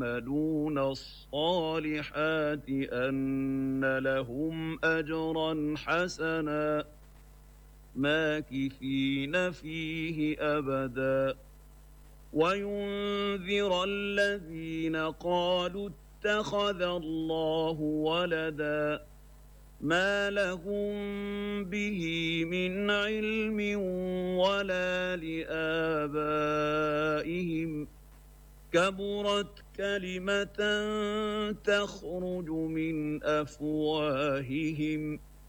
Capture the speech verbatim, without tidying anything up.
يعملون الصالحات أن لهم أجرا حسنا ماكثين فيه أبدا وينذر الذين قالوا اتخذ الله ولدا ما لهم به من علم ولا لآبائهم كبرت كلمة تخرج من أفواههم